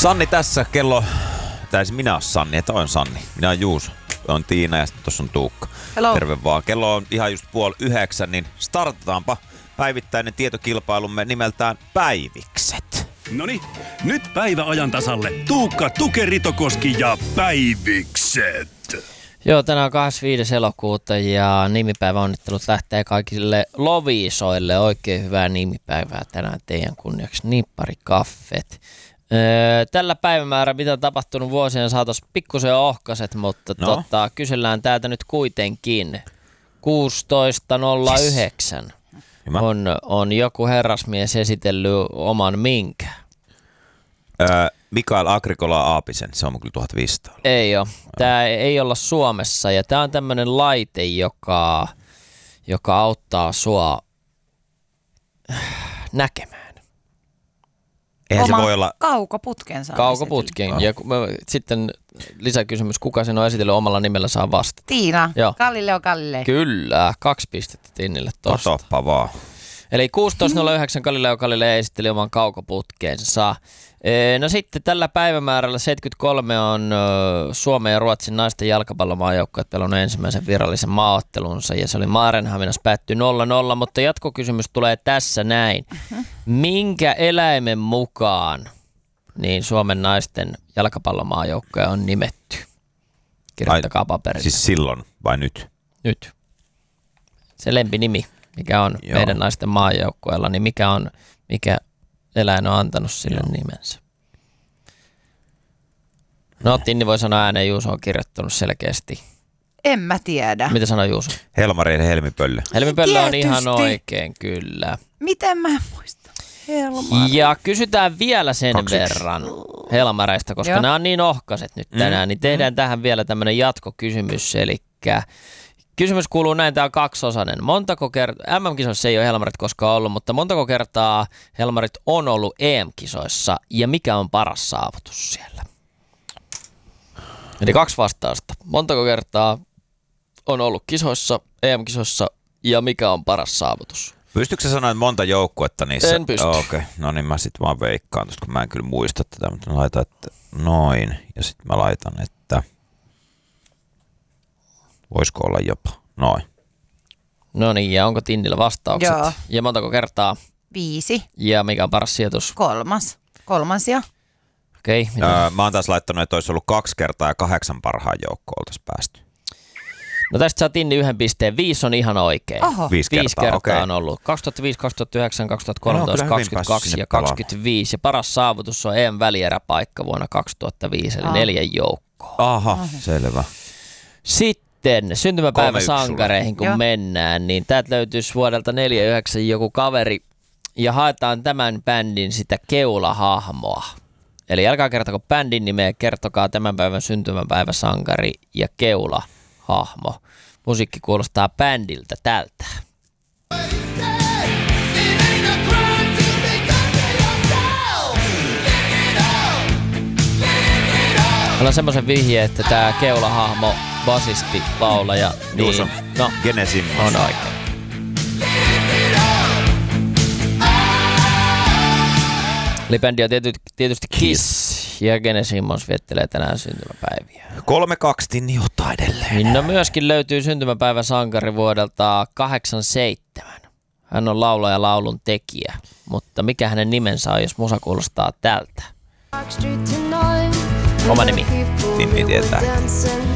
Sanni tässä kello, minä olen Sanni, että on Sanni. Minä olen Juuso, on Tiina ja sitten tuossa on Tuukka. Hello. Terve vaan. Kello on ihan just 8:30, niin startataanpa päivittäinen tietokilpailumme nimeltään Päivikset. Noniin, nyt päiväajan tasalle Tuukka Tukeritokoski ja Päivikset. Joo, tänään on 25. elokuuta ja nimipäiväonnittelut lähtee kaikille Loviisoille. Oikein hyvää nimipäivää tänään teidän kunniaksi. Nipparikaffet. Tällä päivämäärä, mitä on tapahtunut vuosien saatossa, pikkusen ohkaset, mutta kysellään täältä nyt kuitenkin. 16.09 on joku herrasmies esitellyt oman minkä. Mikael Agricola Aapisen, se on kyllä 1500. Ei ole. Tämä ei olla Suomessa ja tämä on tämmöinen laite, joka auttaa sua näkemään. Eihän se voi olla kaukoputken saa kaukoputken. Ja sitten lisäkysymys, kuka sen on esitellyt omalla nimellä saa vastata. Tiina, Joo. Galileo Galilei. Kyllä, 2 pistettä Tinnille tosta. Katoppa vaan. Eli 16.09 Galileo Galilei esitteli oman kaukoputkeensa. No sitten tällä päivämäärällä 73 on Suomen ja Ruotsin naisten jalkapallomaajoukkueet pelannut ensimmäisen virallisen maaottelunsa ja se oli Maarenhaminassa päättyi 0-0, mutta jatkokysymys tulee tässä näin. Minkä eläimen mukaan niin Suomen naisten jalkapallomaajoukkue on nimetty? Kirjoittakaa paperille. Siis silloin vai nyt? Nyt. Se lempinimi, mikä on meidän naisten maajoukkueella, niin mikä eläin on antanut sille nimensä? No, Tinni voi sanoa ääneen, Juuso on kirjoittanut selkeästi. En mä tiedä. Mitä sanoo Juuso? Helmari eli Helmipöllö. Helmipöllö on ihan oikein, kyllä. Miten mä muistan? Helmari. Ja kysytään vielä sen verran Helmareista, koska nämä on niin ohkaset nyt tänään, niin tehdään tähän vielä tämmöinen jatkokysymys, eli kysymys kuuluu näin, tämä on kaksiosainen. Montako kertaa, MM-kisoissa ei ole Helmarit koskaan ollut, mutta montako kertaa Helmarit on ollut EM-kisoissa ja mikä on paras saavutus siellä? Eli 2 vastausta. Montako kertaa on ollut kisoissa, EM-kisoissa ja mikä on paras saavutus? Pystytkö sä sanoa monta joukkuetta niissä? En pysty. Okei. No niin mä sit vaan veikkaan, koska mä en kyllä muista tätä, mutta mä laitan, että noin. Ja sit mä laitan, että voisiko olla jopa noin. No niin, ja onko Tinnillä vastaukset? Joo. Ja montako kertaa? 5. Ja mikä on paras sijoitus? 3. Kolmansia. Okei. Mä oon taas laittanut, että olisi ollut 2 kertaa ja 8 parhaan joukkoon oltaisiin päästy. No tästä saa Tinni 1 pisteen. 5 on ihan oikein. Oho. 5 kertaa, okei. on ollut. 2005, 2009, 2013, No, 2022 ja 2025. Ja paras saavutus on EM-välieräpaikka vuonna 2005, eli 4 joukkoa. Aha, selvä. Sitten syntymäpäivä 3-1 sankareihin kun mennään, niin täältä löytyisi vuodelta 49 joku kaveri ja haetaan tämän bändin sitä keulahahmoa. Eli älkää kertoko bändin nimeä, kertokaa tämän päivän syntymäpäivä sankari ja keulahahmo. Musiikki kuulostaa bändiltä tältä. Ollaan semmoisen vihje, että tää keulahahmo, basisti, laulaja, niin Gene Simmons. on oikein. Eli bändi on tietysti Kiss ja Gene Simmons viettelee tänään syntymäpäiviä. 3-2 Tinni ottaa edelleen. Niin no myöskin löytyy syntymäpäivä sankari vuodelta 87. Hän on laulaja ja laulun tekijä, mutta mikä hänen nimensä on, jos musa kuulostaa tältä? Oma nimi. Tinni tietää.